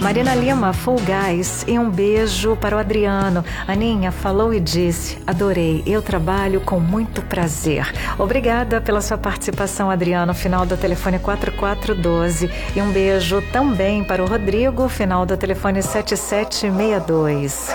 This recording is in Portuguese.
Marina Lima, Full Gás, e um beijo para o Adriano. Aninha falou e disse: adorei, eu trabalho com muito prazer. Obrigada pela sua participação, Adriano, final do telefone 4412. E um beijo também para o Rodrigo, final do telefone 7762.